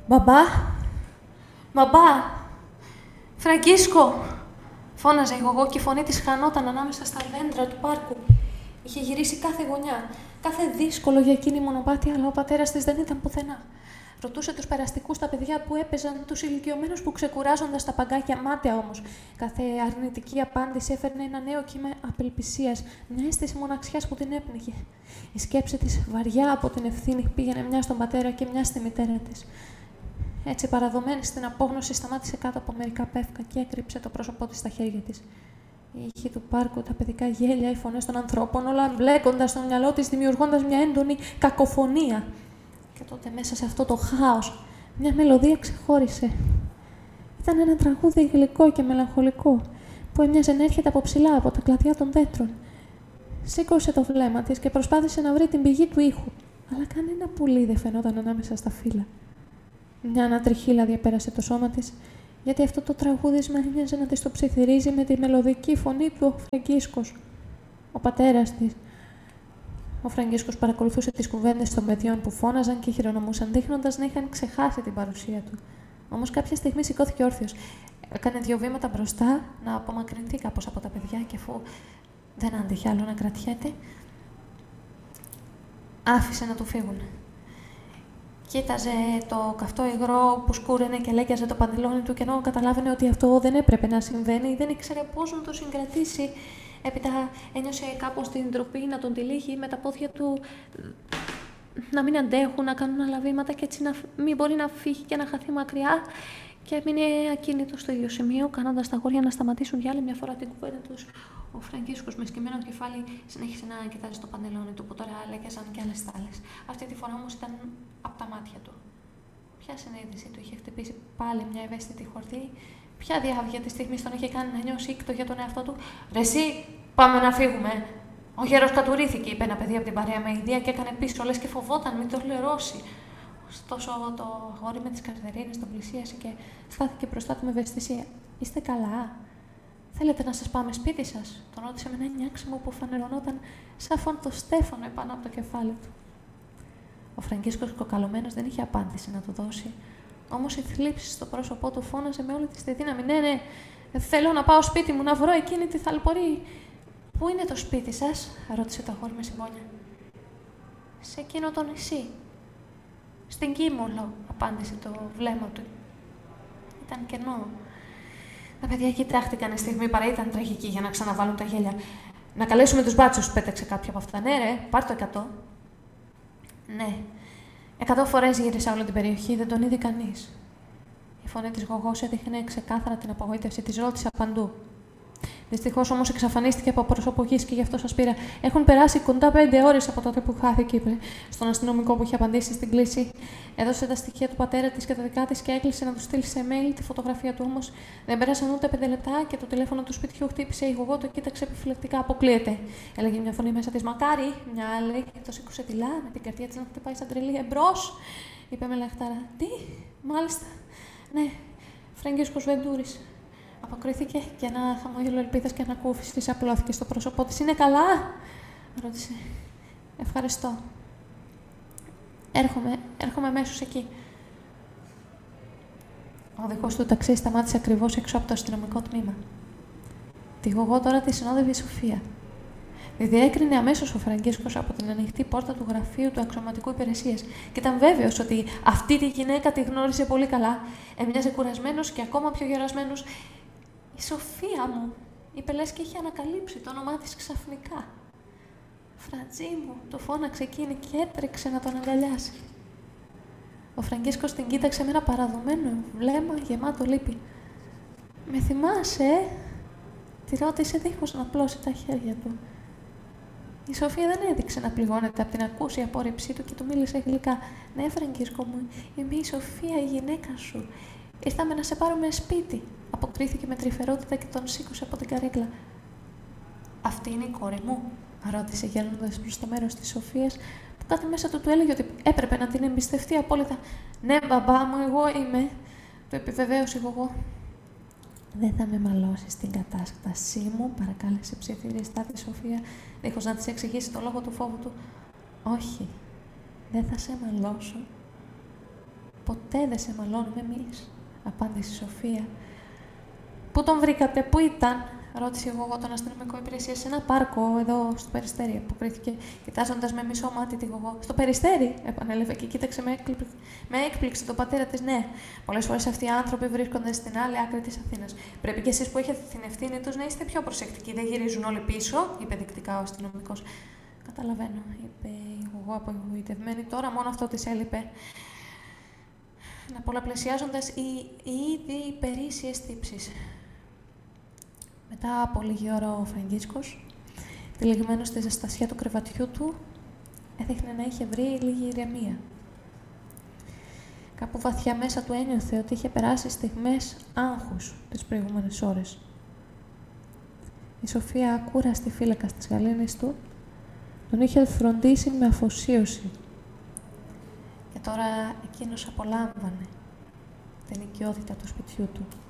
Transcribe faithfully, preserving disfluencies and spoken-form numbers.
Μπαμπά! Μπαμπά! Φραγκίσκο! Φώναζε η γογό και η φωνή της χανόταν ανάμεσα στα δέντρα του πάρκου. Είχε γυρίσει κάθε γωνιά, κάθε δύσκολο για εκείνη μονοπάτι, αλλά ο πατέρας της δεν ήταν πουθενά. Ρωτούσε τους περαστικούς τα παιδιά που έπαιζαν, τους ηλικιωμένους που ξεκουράζονταν στα παγκάκια, μάταια όμως. Κάθε αρνητική απάντηση έφερνε ένα νέο κύμα απελπισίας, μια αίσθηση μοναξιάς που την έπνιγε. Η σκέψη της, βαριά από την ευθύνη, πήγαινε μια στον πατέρα και μια στη μητέρα της. Έτσι, παραδομένη στην απόγνωση, σταμάτησε κάτω από μερικά πεύκα και έκρυψε το πρόσωπό της στα χέρια της. Οι ήχοι του πάρκου, τα παιδικά γέλια, οι φωνές των ανθρώπων, όλα μπλέκοντας στο μυαλό της, δημιουργώντας μια έντονη κακοφωνία. Και τότε μέσα σε αυτό το χάος, μια μελωδία ξεχώρισε. Ήταν ένα τραγούδι γλυκό και μελαγχολικό, που έμοιαζε να έρχεται από ψηλά, από τα κλαδιά των δέντρων. Σήκωσε το βλέμμα της και προσπάθησε να βρει την πηγή του ήχου, αλλά κανένα πουλί δεν φαινόταν ανάμεσα στα φύλλα. Μια ανατριχύλα διαπέρασε το σώμα της, γιατί αυτό το τραγούδισμα έμοιαζε να της το ψιθυρίζει με τη μελωδική φωνή του ο Φραγκίσκος, ο πατέρας της. Ο Φραγκίσκος παρακολουθούσε τις κουβέντες των παιδιών που φώναζαν και χειρονομούσαν, δείχνοντας να είχαν ξεχάσει την παρουσία του. Όμως κάποια στιγμή σηκώθηκε όρθιος. Έκανε δύο βήματα μπροστά, να απομακρυνθεί κάπως από τα παιδιά και αφού δεν άντυχε άλλο να κρατιέται, άφησε να του φύγουν. Κοίταζε το καυτό υγρό που σκούραινε και λέκιαζε το παντελόνι του, και ενώ καταλάβαινε ότι αυτό δεν έπρεπε να συμβαίνει, δεν ήξερε πώς να το συγκρατήσει. Έπειτα ένιωσε κάπως την ντροπή να τον τυλίγει με τα πόδια του, να μην αντέχουν, να κάνουν άλλα βήματα και έτσι να μην μπορεί να φύγει και να χαθεί μακριά. Και έμεινε ακίνητο στο ίδιο σημείο, κάνοντας τα αγόρια να σταματήσουν για άλλη μια φορά την κουβέντα τους. Ο Φραγκίσκος με σκυμμένο κεφάλι συνέχισε να κοιτάζει το παντελόνι του, που τώρα λέκιαζαν κι άλλες τάλες. Αυτή τη φορά όμως ήταν από τα μάτια του. Ποια συνείδηση του είχε χτυπήσει πάλι μια ευαίσθητη χορδή, ποια διάβγεια τη στιγμή τον είχε κάνει να νιώσει ήκτο για τον εαυτό του. «Ρε εσύ, πάμε να φύγουμε!» Ο γέρος κατουρίθηκε, είπε ένα παιδί από την παρέα με ιδέα και έκανε πίσω, λες και φοβόταν μην το λερώσει. Ωστόσο, το αγόρι με τις καρδερίνες τον πλησίασε και στάθηκε μπροστά του με ευαισθησία. «Είστε καλά? Θέλετε να σας πάμε σπίτι σας?» Τον ρώτησε με ένα νιάξιμο που φανερωνόταν σαν φων το στέφανο επάνω από το κεφάλι του. Ο Φραγκίσκος, κοκαλωμένος, δεν είχε απάντηση να του δώσει. Όμως η θλίψη στο πρόσωπό του φώναζε με όλη της τη δύναμη. «Ναι, ναι, θέλω να πάω σπίτι μου, να βρω εκείνη τη θαλπορή». «Πού είναι το σπίτι σας?» ρώτησε το αγόρι με συμπόνια. «Σε εκείνο το νησί. Στην Κίμολο», απάντησε το βλέμμα του. Ήταν κενό. Τα παιδιά κοιτάχτηκαν στιγμή, παρά ήταν τραγική για να ξαναβάλουν τα γέλια. «Να καλέσουμε τους μπάτσους», πέταξε κάποιο από αυτά. «Ναι, ρε, πάρ' το εκατό». «Ναι». Εκατό φορές γύρισα όλη την περιοχή, δεν τον είδε κανείς. Η φωνή της γογός έδειχνε ξεκάθαρα την απογοήτευση, της ρώτησα παντού. Δυστυχώς όμως εξαφανίστηκε από πρόσωπο γης και γι' αυτό σας πήρα. Έχουν περάσει κοντά πέντε ώρες από τότε που χάθηκε, είπε στον αστυνομικό που είχε απαντήσει στην κλήση. Έδωσε τα στοιχεία του πατέρα της και τα δικά της και έκλεισε να του στείλει σε mail τη φωτογραφία του. Όμως δεν πέρασαν ούτε πέντε λεπτά και το τηλέφωνο του σπιτιού χτύπησε. Η γογό το κοίταξε επιφυλακτικά. «Αποκλείεται», έλεγε μια φωνή μέσα της. «Μακάρι», μια άλλη, και το σήκωσε τυλά με την καρδιά της να χτυπάει σαν τρελή. «Εμπρός», είπε με λαχτάρα. «Τι, μάλιστα. Ναι, Φραγκίσκος Βεντούρης». Αποκρίθηκε και ένα χαμόγελο ελπίδας και ανακούφιση της απλώθηκε στο πρόσωπό της. «Είναι καλά?» ρώτησε. «Ευχαριστώ. Έρχομαι, έρχομαι αμέσως εκεί». Ο οδηγός του ταξί σταμάτησε ακριβώς έξω από το αστυνομικό τμήμα. Τη γογό τώρα τη συνόδευε η Σοφία. Τη διέκρινε αμέσως ο Φραγκίσκος από την ανοιχτή πόρτα του γραφείου του αξιωματικού υπηρεσίας και ήταν βέβαιος ότι αυτή τη γυναίκα τη γνώρισε πολύ καλά. Έμοιαζε κουρασμένος και ακόμα πιο γερασμένος. «Η Σοφία μου», είπε, λες και είχε ανακαλύψει το όνομά της ξαφνικά. «Φραντζί μου», το φώναξε εκείνη και έτρεξε να τον αγκαλιάσει. Ο Φραγκίσκος την κοίταξε με ένα παραδομένο βλέμμα γεμάτο λύπη. «Με θυμάσαι, ε?» τη ρώτησε δίχως να απλώσει τα χέρια του. Η Σοφία δεν έδειξε να πληγώνεται από την ακούσια απόρριψή του και του μίλησε γλυκά. «Ναι, Φραγκίσκο μου, είμαι η Σοφία, η γυναίκα σου. Ήρθαμε να σε πάρουμε σπίτι», αποκρίθηκε με τρυφερότητα και τον σήκωσε από την καρέκλα. «Αυτή είναι η κόρη μου?» ρώτησε γέρνοντας προς το μέρος της Σοφίας, που κάτι μέσα του του έλεγε ότι έπρεπε να την εμπιστευτεί απόλυτα. «Ναι, μπαμπά μου, εγώ είμαι», το επιβεβαίωσε η γογό. «Δεν θα με μαλώσεις στην κατάστασή μου», παρακάλεσε ψιθυριστά τη Σοφία, δίχως να της εξηγήσει το λόγο του φόβου του. «Όχι, δεν θα σε μαλώσω. Ποτέ δεν σε μαλώνουμε εμείς, απάντησε η Σοφία. Πού τον βρήκατε, πού ήταν, ρώτησε η γογό τον αστυνομικό υπηρεσία. Σε ένα πάρκο εδώ στο Περιστέρι, αποκρίθηκε, κοιτάζοντας με μισό μάτι τη γογό. Στο Περιστέρι, επανέλαβε και κοίταξε με, έκλειπ... με έκπληξη τον πατέρα της. Ναι, πολλές φορές αυτοί οι άνθρωποι βρίσκονται στην άλλη άκρη της Αθήνας. Πρέπει και εσείς που έχετε την ευθύνη τους να είστε πιο προσεκτικοί. Δεν γυρίζουν όλοι πίσω, είπε δεικτικά ο αστυνομικός. Καταλαβαίνω, είπε η γογό απογοητευμένη. Τώρα μόνο αυτό της έλειπε. Να πολλαπλασιάζοντας οι, οι ήδη υπερήσιες τύψεις. Μετά από λίγη ώρα ο Φραγκίσκος, τυλιγμένος στη ζεστασιά του κρεβατιού του, έδειχνε να είχε βρει λίγη ηρεμία. Κάπου βαθιά μέσα του ένιωθε ότι είχε περάσει στιγμές άγχους τις προηγούμενες ώρες. Η Σοφία, ακούραστη φύλακας της γαλήνης του, τον είχε φροντίσει με αφοσίωση. Και τώρα εκείνος απολάμβανε την οικειότητα του σπιτιού του.